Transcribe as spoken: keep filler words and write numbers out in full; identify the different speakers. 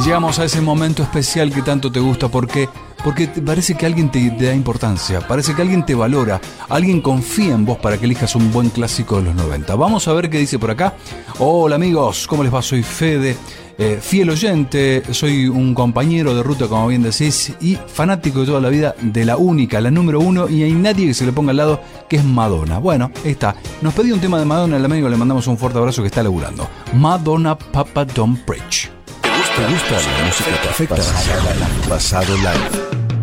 Speaker 1: Llegamos a ese momento especial que tanto te gusta porque, porque te parece que alguien te, te da importancia, parece que alguien te valora, alguien confía en vos para que elijas un buen clásico de los noventa. Vamos a ver qué dice por acá. Hola amigos, ¿cómo les va? Soy Fede, eh, fiel oyente, soy un compañero de ruta, como bien decís, y fanático de toda la vida de la única, la número uno, y hay nadie que se le ponga al lado, que es Madonna. Bueno, ahí está. Nos pedí un tema de Madonna, el amigo le mandamos un fuerte abrazo que está laburando. Madonna, Papa Don't Preach.
Speaker 2: ¿Te gusta la música perfecta? Pasado Live.